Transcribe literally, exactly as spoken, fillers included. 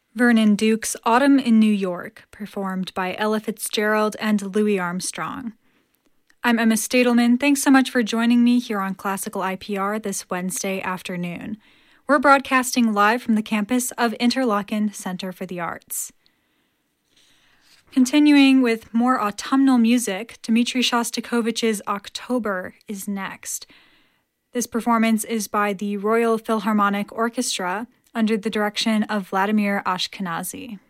Vernon Duke's Autumn in New York, performed by Ella Fitzgerald and Louis Armstrong. I'm Emma Stadelman. Thanks so much for joining me here on Classical I P R this Wednesday afternoon. We're broadcasting live from the campus of Interlochen Center for the Arts. Continuing with more autumnal music, Dmitri Shostakovich's October is next. This performance is by the Royal Philharmonic Orchestra under the direction of Vladimir Ashkenazy.